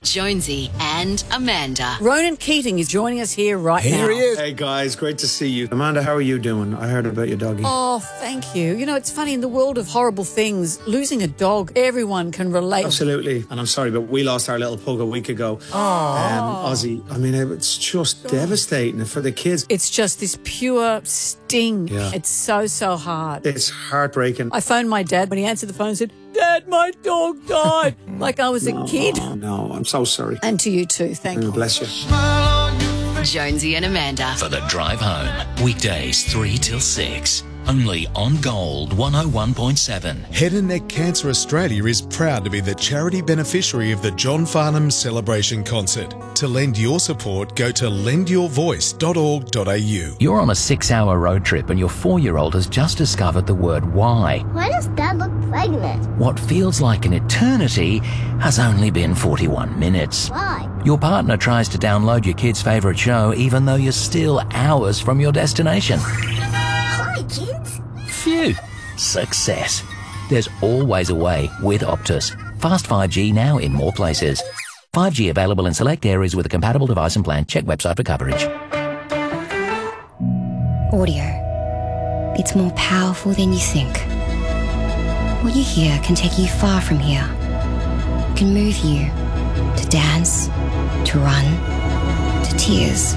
Jonesy and Amanda. Ronan Keating is joining us here right now. Here he is. Hey guys, great to see you. Amanda, how are you doing? I heard about your doggy. Oh, thank you. You know, it's funny, in the world of horrible things, losing a dog, everyone can relate. Absolutely. And I'm sorry, but we lost our little pug a week ago. Ozzy. I mean, it's just devastating for the kids. It's just this pure sting. Yeah. It's so hard. It's heartbreaking. I phoned my dad when he answered the phone and said, Dad, my dog died. Like I was a kid. Oh, no, I'm so sorry. And to you too. Thank you. Bless you. Jonesy and Amanda. For the drive home. Weekdays 3 till 6. Only on Gold 101.7. Head and Neck Cancer Australia is proud to be the charity beneficiary of the John Farnham Celebration Concert. To lend your support, go to lendyourvoice.org.au. You're on a 6-hour road trip and your 4-year-old has just discovered the word why. Why does Dad look pregnant? What feels like an eternity has only been 41 minutes. Why? Your partner tries to download your kid's favourite show even though you're still hours from your destination. Hi, kids. Phew. Success. There's always a way with Optus. Fast 5G now in more places. 5G available in select areas with a compatible device and plan. Check website for coverage. Audio. It's more powerful than you think. What you hear can take you far from here. It can move you to dance, to run, to tears.